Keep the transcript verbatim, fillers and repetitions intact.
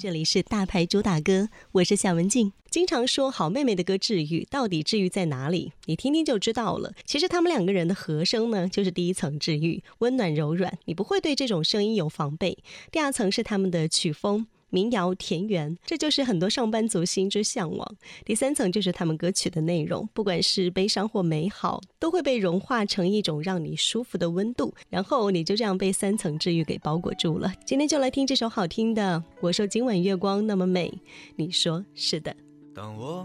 这里是大牌主打歌，我是夏文静。经常说好妹妹的歌治愈，到底治愈在哪里？你听听就知道了。其实他们两个人的和声呢，就是第一层治愈，温暖柔软，你不会对这种声音有防备。第二层是他们的曲风，民谣田园，这就是很多上班族心之向往。第三层就是他们歌曲的内容，不管是悲伤或美好，都会被融化成一种让你舒服的温度，然后你就这样被三层治愈给包裹住了。今天就来听这首好听的《我说今晚月光那么美》，你说是的。 当我